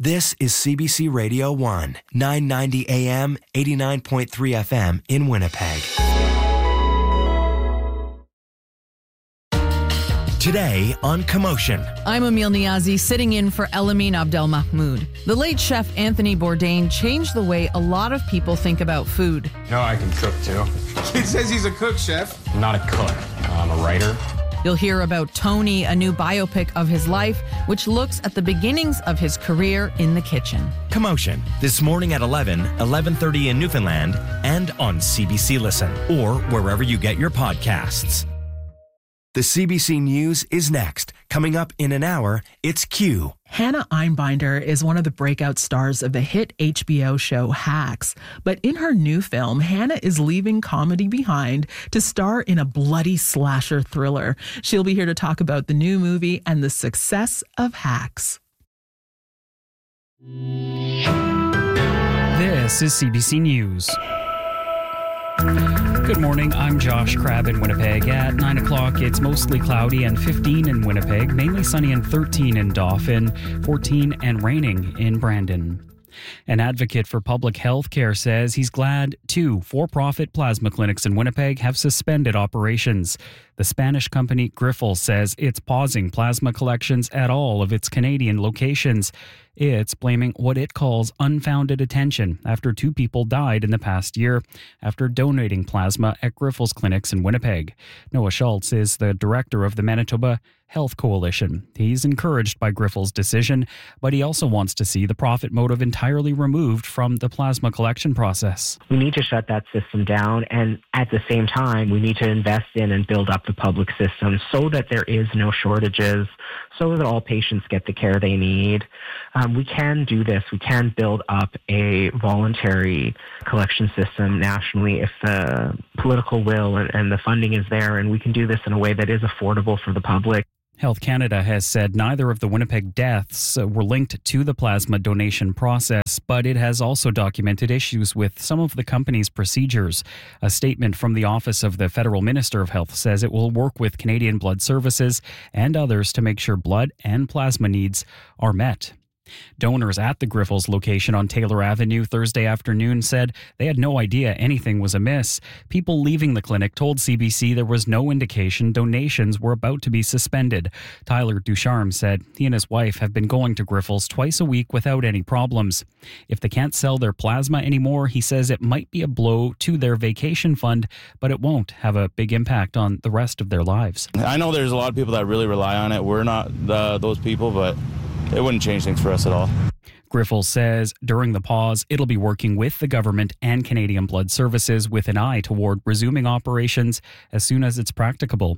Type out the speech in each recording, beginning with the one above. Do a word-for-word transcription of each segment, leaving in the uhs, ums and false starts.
This is C B C Radio one, nine ninety A M, eighty-nine point three F M in Winnipeg. Today on Commotion. I'm Emil Niazi, sitting in for Elamine Abdel Mahmoud. The late chef Anthony Bourdain changed the way a lot of people think about food. No, I can cook too. He says he's a cook, chef. I'm not a cook. I'm a writer. You'll hear about Tony, a new biopic of his life, which looks at the beginnings of his career in the kitchen. Commotion, this morning at eleven, eleven thirty in Newfoundland, and on C B C Listen, or wherever you get your podcasts. The C B C News is next. Coming up in an hour, it's Q. Hannah Einbinder is one of the breakout stars of the hit H B O show Hacks. But in her new film, Hannah is leaving comedy behind to star in a bloody slasher thriller. She'll be here to talk about the new movie and the success of Hacks. This is C B C News. Good morning, I'm Josh Crabb in Winnipeg. At nine o'clock, it's mostly cloudy and fifteen in Winnipeg, mainly sunny and thirteen in Dauphin, fourteen and raining in Brandon. An advocate for public health care says he's glad two for-profit plasma clinics in Winnipeg have suspended operations. The Spanish company Grifols says it's pausing plasma collections at all of its Canadian locations. It's blaming what it calls unfounded attention after two people died in the past year after donating plasma at Grifols clinics in Winnipeg. Noah Schultz is the director of the Manitoba Health Coalition. He's encouraged by Grifols' decision, but he also wants to see the profit motive entirely removed from the plasma collection process. We need to shut that system down, and at the same time, we need to invest in and build up the public system so that there is no shortages, so that all patients get the care they need. Um, we can do this. We can build up a voluntary collection system nationally if the political will and, and the funding is there, and we can do this in a way that is affordable for the public. Health Canada has said neither of the Winnipeg deaths were linked to the plasma donation process, but it has also documented issues with some of the company's procedures. A statement from the Office of the Federal Minister of Health says it will work with Canadian Blood Services and others to make sure blood and plasma needs are met. Donors at the Grifols location on Taylor Avenue Thursday afternoon said they had no idea anything was amiss. People leaving the clinic told C B C there was no indication donations were about to be suspended. Tyler Ducharme said he and his wife have been going to Grifols twice a week without any problems. If they can't sell their plasma anymore, he says it might be a blow to their vacation fund, but it won't have a big impact on the rest of their lives. I know there's a lot of people that really rely on it. We're not the, those people, but it wouldn't change things for us at all. Grifols says during the pause, it'll be working with the government and Canadian Blood Services with an eye toward resuming operations as soon as it's practicable.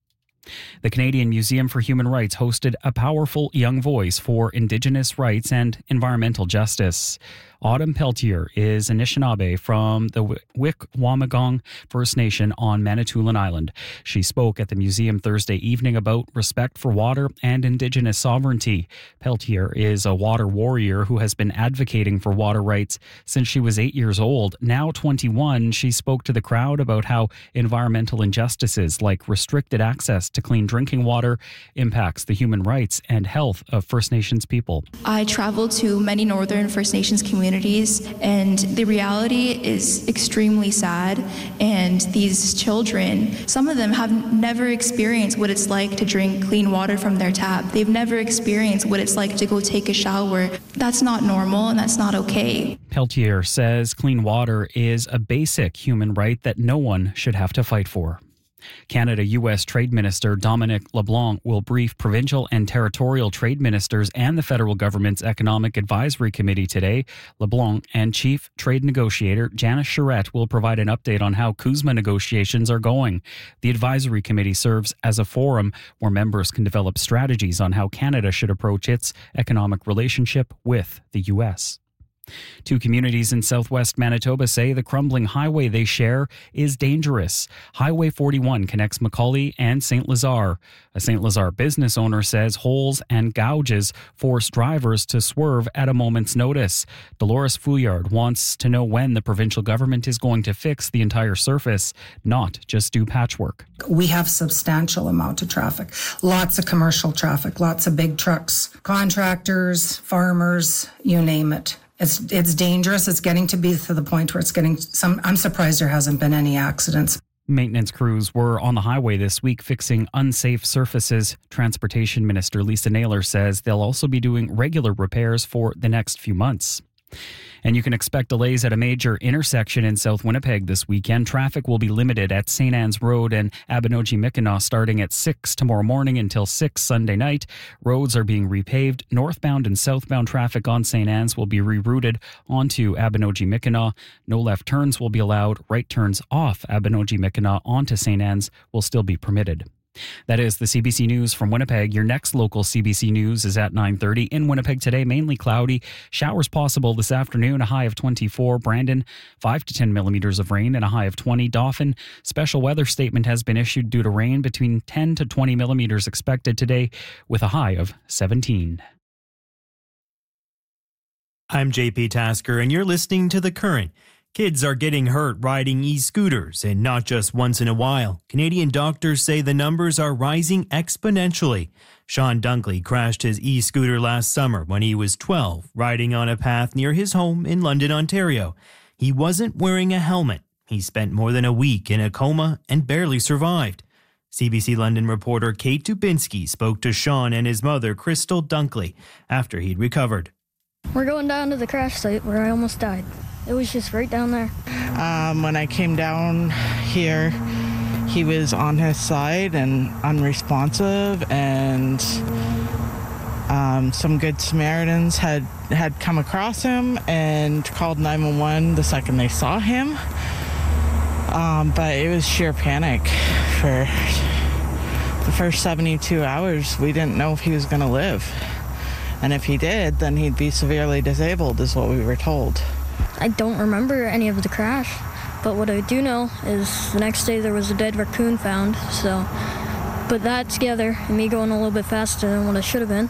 The Canadian Museum for Human Rights hosted a powerful young voice for Indigenous rights and environmental justice. Autumn Peltier is Anishinaabe from the Wikwamagong First Nation on Manitoulin Island. She spoke at the museum Thursday evening about respect for water and Indigenous sovereignty. Peltier is a water warrior who has been advocating for water rights since she was eight years old. Now twenty-one, she spoke to the crowd about how environmental injustices like restricted access to clean drinking water impacts the human rights and health of First Nations people. I travel to many Northern First Nations communities, and the reality is extremely sad. And these children, some of them have never experienced what it's like to drink clean water from their tap. They've never experienced what it's like to go take a shower. That's not normal, and that's not okay. Peltier says clean water is a basic human right that no one should have to fight for. Canada-U S Trade Minister Dominic LeBlanc will brief provincial and territorial trade ministers and the federal government's Economic Advisory Committee today. LeBlanc and Chief Trade Negotiator Janice Charette will provide an update on how CUSMA negotiations are going. The Advisory Committee serves as a forum where members can develop strategies on how Canada should approach its economic relationship with the U S. Two communities in southwest Manitoba say the crumbling highway they share is dangerous. Highway forty-one connects Macaulay and Saint Lazare. A Saint Lazare business owner says holes and gouges force drivers to swerve at a moment's notice. Dolores Fouillard wants to know when the provincial government is going to fix the entire surface, not just do patchwork. We have substantial amount of traffic, lots of commercial traffic, lots of big trucks, contractors, farmers, you name it. It's it's dangerous. It's getting to be to the point where it's getting some. I'm surprised there hasn't been any accidents. Maintenance crews were on the highway this week fixing unsafe surfaces. Transportation Minister Lisa Naylor says they'll also be doing regular repairs for the next few months. And you can expect delays at a major intersection in South Winnipeg this weekend. Traffic will be limited at Saint Anne's Road and Abinogi-Mickinaw starting at six tomorrow morning until six Sunday night. Roads are being repaved. Northbound and southbound traffic on Saint Anne's will be rerouted onto Abinogi-Mickinaw. No left turns will be allowed. Right turns off Abinogi-Mickinaw onto Saint Anne's will still be permitted. That is the C B C News from Winnipeg. Your next local C B C News is at nine thirty. In Winnipeg today, mainly cloudy. Showers possible this afternoon, a high of twenty-four. Brandon, five to ten millimeters of rain and a high of twenty. Dauphin, special weather statement has been issued due to rain between ten to twenty millimeters expected today with a high of seventeen. I'm J P Tasker and you're listening to The Current. Kids are getting hurt riding e-scooters, and not just once in a while. Canadian doctors say the numbers are rising exponentially. Sean Dunkley crashed his e-scooter last summer when he was twelve, riding on a path near his home in London, Ontario. He wasn't wearing a helmet. He spent more than a week in a coma and barely survived. C B C London reporter Kate Dubinsky spoke to Sean and his mother, Crystal Dunkley, after he'd recovered. We're going down to the crash site where I almost died. It was just right down there. Um, when I came down here, he was on his side and unresponsive, and um, some good Samaritans had, had come across him and called nine one one the second they saw him. Um, but it was sheer panic for the first seventy-two hours. We didn't know if he was going to live. And if he did, then he'd be severely disabled, is what we were told. I don't remember any of the crash, but what I do know is the next day there was a dead raccoon found, so put that together and me going a little bit faster than what I should have been,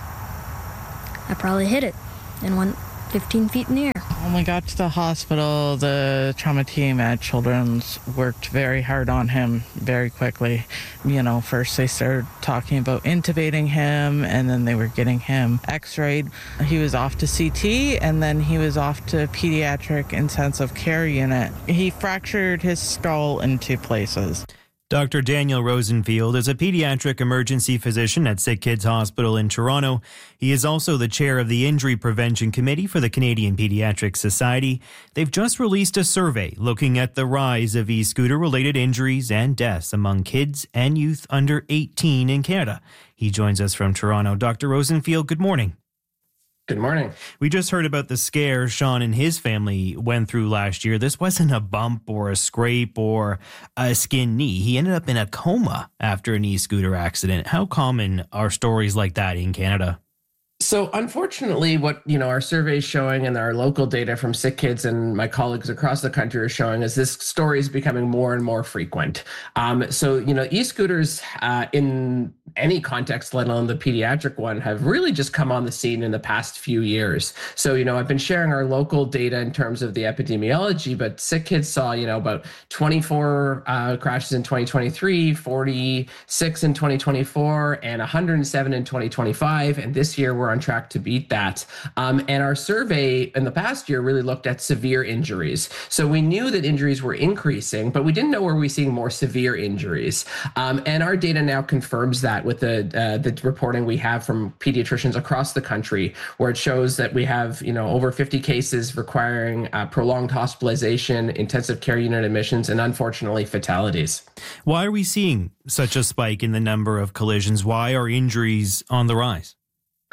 I probably hit it and went fifteen feet in the air. When we got to the hospital, the trauma team at Children's worked very hard on him very quickly. You know, first they started talking about intubating him, and then they were getting him x-rayed. He was off to C T, and then he was off to pediatric intensive care unit. He fractured his skull in two places. Doctor Daniel Rosenfield is a pediatric emergency physician at Sick Kids Hospital in Toronto. He is also the chair of the Injury Prevention Committee for the Canadian Pediatric Society. They've just released a survey looking at the rise of e-scooter-related injuries and deaths among kids and youth under eighteen in Canada. He joins us from Toronto. Doctor Rosenfield, good morning. Good morning. We just heard about the scare Sean and his family went through last year. This wasn't a bump or a scrape or a skinned knee. He ended up in a coma after an e-scooter accident. How common are stories like that in Canada? So unfortunately, what you know our survey is showing and our local data from Sick Kids and my colleagues across the country are showing is this story is becoming more and more frequent. Um, so you know, e-scooters uh, in any context, let alone the pediatric one, have really just come on the scene in the past few years. So you know, I've been sharing our local data in terms of the epidemiology, but Sick Kids saw you know about twenty-four uh, crashes in twenty twenty-three, forty-six in twenty twenty-four, and one hundred seven in twenty twenty-five, and this year we're on track to beat that. Um, and our survey in the past year really looked at severe injuries. So we knew that injuries were increasing, but we didn't know were we seeing more severe injuries. Um, and our data now confirms that with the uh, the reporting we have from pediatricians across the country, where it shows that we have you know over fifty cases requiring uh, prolonged hospitalization, intensive care unit admissions, and unfortunately fatalities. Why are we seeing such a spike in the number of collisions? Why are injuries on the rise?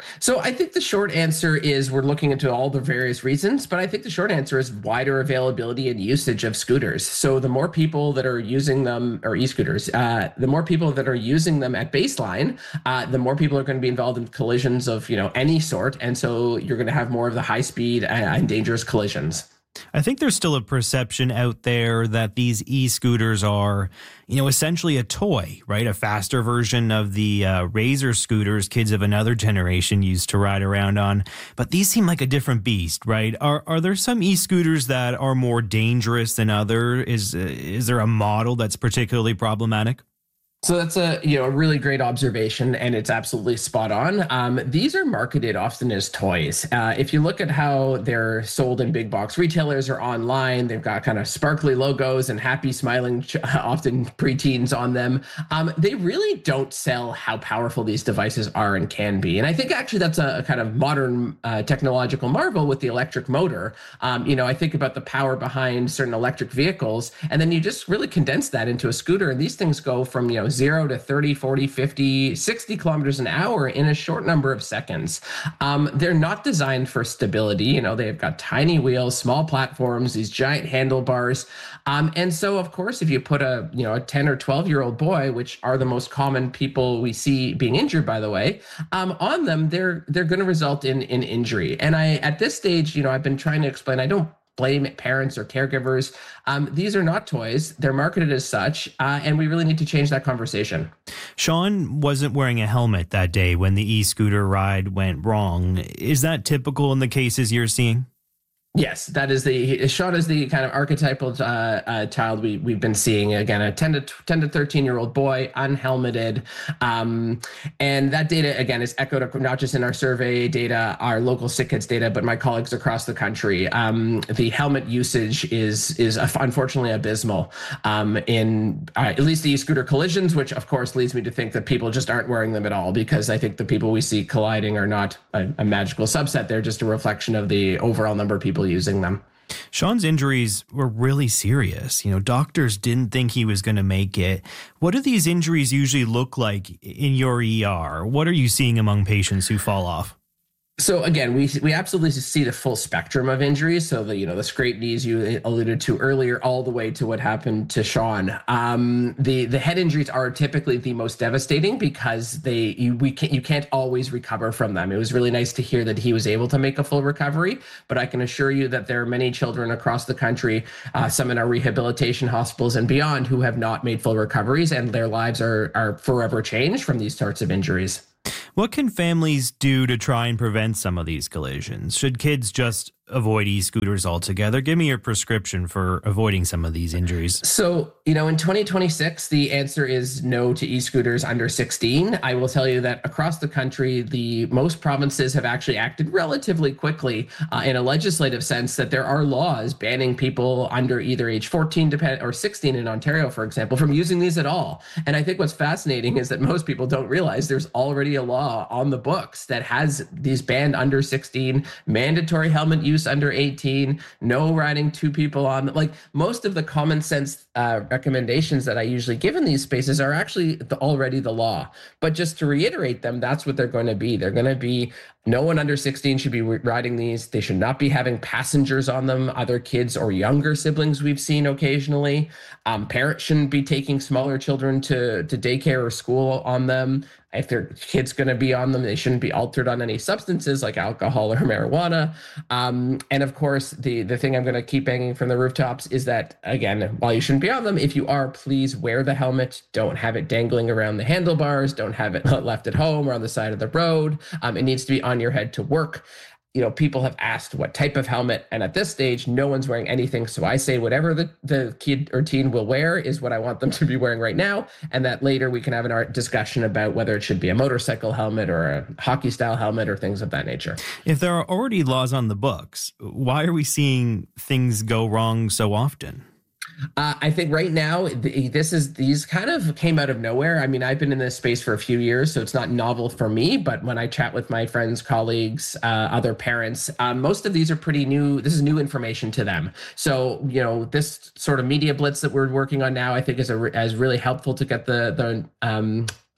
So I think the short answer is we're looking into all the various reasons, but I think the short answer is wider availability and usage of scooters. So the more people that are using them, or e-scooters, uh, the more people that are using them at baseline, uh, the more people are going to be involved in collisions of, you know, any sort. And so you're going to have more of the high speed and dangerous collisions. I think there's still a perception out there that these e-scooters are, you know, essentially a toy, right? A faster version of the uh, Razor scooters kids of another generation used to ride around on. But these seem like a different beast, right? Are are there some e-scooters that are more dangerous than other? Is uh, is there a model that's particularly problematic? So that's a you know a really great observation, and it's absolutely spot on. Um, these are marketed often as toys. Uh, if you look at how they're sold in big box retailers or online, they've got kind of sparkly logos and happy smiling, often preteens on them. Um, they really don't sell how powerful these devices are and can be. And I think actually that's a, a kind of modern uh, technological marvel with the electric motor. Um, you know, I think about the power behind certain electric vehicles, and then you just really condense that into a scooter, and these things go from you know zero to thirty, forty, fifty, sixty kilometers an hour in a short number of seconds. Um, they're not designed for stability. You know, they've got tiny wheels, small platforms, these giant handlebars. Um, and so, of course, if you put a, you know, a ten or twelve year old boy, which are the most common people we see being injured, by the way, um, on them, they're, they're going to result in, in injury. And I, at this stage, you know, I've been trying to explain, I don't blame parents or caregivers. Um, these are not toys. They're marketed as such, uh, and we really need to change that conversation. Sean wasn't wearing a helmet that day when the e-scooter ride went wrong. Is that typical in the cases you're seeing? Yes, that is the Sean is the kind of archetypal uh, uh, child we we've been seeing. Again, a ten to thirteen year old boy, unhelmeted, um, and that data again is echoed not just in our survey data, our local Sick Kids data, but my colleagues across the country. Um, the helmet usage is is unfortunately abysmal um, in uh, at least the e-scooter collisions, which of course leads me to think that people just aren't wearing them at all, because I think the people we see colliding are not a, a magical subset. They're just a reflection of the overall number of people using them. Sean's injuries were really serious. You know, doctors didn't think he was going to make it. What do these injuries usually look like in your E R? What are you seeing among patients who fall off? So again, we we absolutely see the full spectrum of injuries. So the you know the scraped knees you alluded to earlier, all the way to what happened to Sean. Um, the the head injuries are typically the most devastating because they you we can't you can't always recover from them. It was really nice to hear that he was able to make a full recovery, but I can assure you that there are many children across the country, uh, some in our rehabilitation hospitals and beyond, who have not made full recoveries, and their lives are are forever changed from these sorts of injuries. What can families do to try and prevent some of these collisions? Should kids just avoid e-scooters altogether? Give me your prescription for avoiding some of these injuries. So, you know, in twenty twenty-six, the answer is no to e-scooters under sixteen. I will tell you that across the country, the most provinces have actually acted relatively quickly uh, in a legislative sense, that there are laws banning people under either age fourteen depend- or sixteen in Ontario, for example, from using these at all. And I think what's fascinating is that most people don't realize there's already a law on the books that has these banned under sixteen, mandatory helmet use under eighteen, no riding two people on. Like most of the common sense uh, recommendations that I usually give in these spaces are actually the, already the law. But just to reiterate them, that's what they're going to be. They're going to be no one under sixteen should be riding these. They should not be having passengers on them, other kids or younger siblings we've seen occasionally. Um, parents shouldn't be taking smaller children to, to daycare or school on them. If their kid's going to be on them, they shouldn't be altered on any substances like alcohol or marijuana. Um, and of course, the, the thing I'm going to keep banging from the rooftops is that, again, while you shouldn't be on them, if you are, please wear the helmet. Don't have it dangling around the handlebars. Don't have it left at home or on the side of the road. Um, it needs to be on your head to work. You know, people have asked what type of helmet, and at this stage, no one's wearing anything. So I say whatever the, the kid or teen will wear is what I want them to be wearing right now, and that later we can have an art discussion about whether it should be a motorcycle helmet or a hockey-style helmet or things of that nature. If there are already laws on the books, why are we seeing things go wrong so often? Uh, I think right now, the, this is these kind of came out of nowhere. I mean, I've been in this space for a few years, so it's not novel for me. But when I chat with my friends, colleagues, uh, other parents, um, most of these are pretty new. This is new information to them. So, you know, this sort of media blitz that we're working on now, I think is a, is really helpful to get the the um,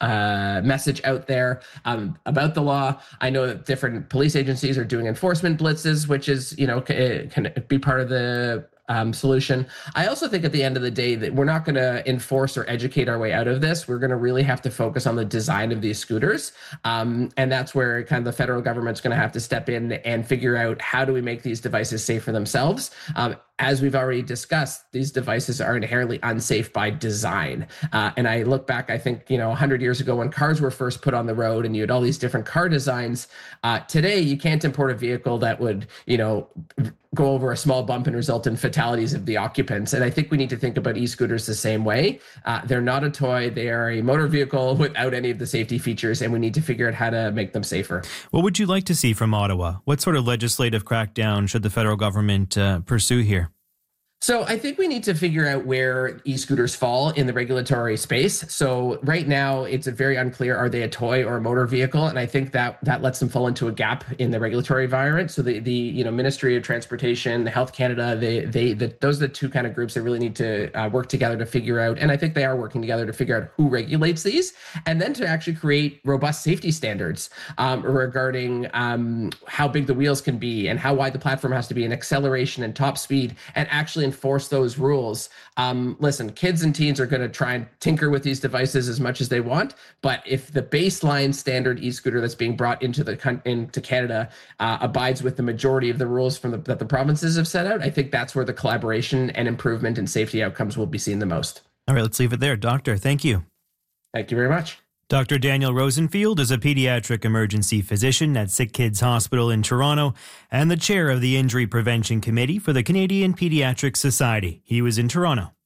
uh, message out there um, about the law. I know that different police agencies are doing enforcement blitzes, which is, you know, can, can be part of the Um, solution. I also think at the end of the day that we're not going to enforce or educate our way out of this. We're going to really have to focus on the design of these scooters. Um, and that's where kind of the federal government's going to have to step in and figure out how do we make these devices safe for themselves. Um, as we've already discussed, these devices are inherently unsafe by design. Uh, and I look back, I think, you know, one hundred years ago when cars were first put on the road and you had all these different car designs. Uh, today, you can't import a vehicle that would, you know, go over a small bump and result in fatalities of the occupants. And I think we need to think about e-scooters the same way. Uh, they're not a toy. They are a motor vehicle without any of the safety features, and we need to figure out how to make them safer. What would you like to see from Ottawa? What sort of legislative crackdown should the federal government uh, pursue here? So I think we need to figure out where e-scooters fall in the regulatory space. So right now, it's very unclear, are they a toy or a motor vehicle? And I think that that lets them fall into a gap in the regulatory environment. So the, the you know, Ministry of Transportation, Health Canada, they they the, those are the two kind of groups that really need to uh, work together to figure out, and I think they are working together to figure out who regulates these, and then to actually create robust safety standards um, regarding um, how big the wheels can be and how wide the platform has to be, and acceleration and top speed, and actually enforce those rules. Um, listen, kids and teens are going to try and tinker with these devices as much as they want, but if the baseline standard e-scooter that's being brought into the into Canada uh, abides with the majority of the rules from the, that the provinces have set out, I think that's where the collaboration and improvement in safety outcomes will be seen the most. All right, let's leave it there. Doctor, thank you. Thank you very much. Doctor Daniel Rosenfield is a pediatric emergency physician at Sick Kids Hospital in Toronto and the chair of the Injury Prevention Committee for the Canadian Pediatric Society. He was in Toronto.